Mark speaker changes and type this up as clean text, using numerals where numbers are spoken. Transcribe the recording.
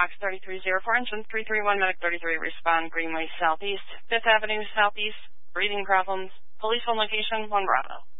Speaker 1: Box 3304, engine 331, medic 33, respond Greenway Southeast, 5th Avenue Southeast, breathing problems, police on location, 1 Bravo.